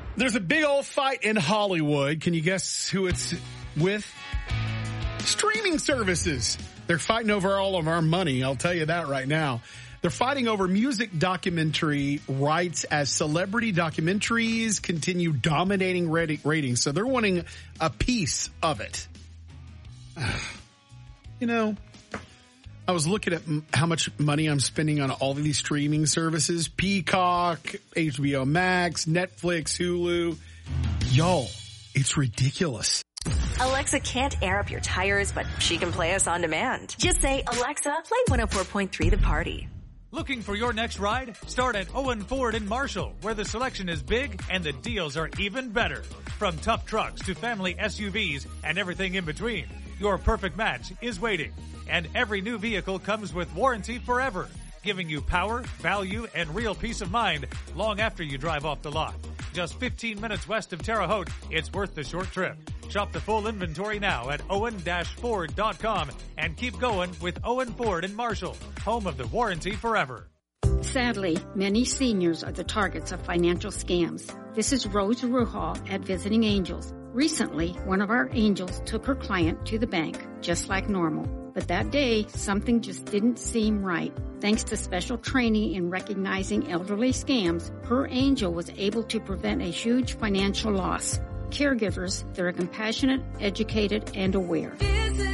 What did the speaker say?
There's a big old fight in Hollywood. Can you guess who it's with? Streaming services. They're fighting over all of our money. I'll tell you that right now. They're fighting over music documentary rights as celebrity documentaries continue dominating ratings. So they're wanting a piece of it. You know, I was looking at how much money I'm spending on all of these streaming services. Peacock, HBO Max, Netflix, Hulu. Y'all, it's ridiculous. Alexa can't air up your tires, but she can play us on demand. Just say, Alexa, play 104.3 The Party. Looking for your next ride? Start at Owen Ford in Marshall, where the selection is big and the deals are even better. From tough trucks to family SUVs and everything in between, your perfect match is waiting. And every new vehicle comes with warranty forever, giving you power, value, and real peace of mind long after you drive off the lot. Just 15 minutes west of Terre Haute, it's worth the short trip. Shop the full inventory now at owen-ford.com and keep going with Owen Ford in Marshall, home of the warranty forever. Sadly, many seniors are the targets of financial scams. This is Rose Ruhal at Visiting Angels. Recently, one of our angels took her client to the bank, just like normal. But that day, something just didn't seem right. Thanks to special training in recognizing elderly scams, her angel was able to prevent a huge financial loss. Caregivers that are compassionate, educated, and aware.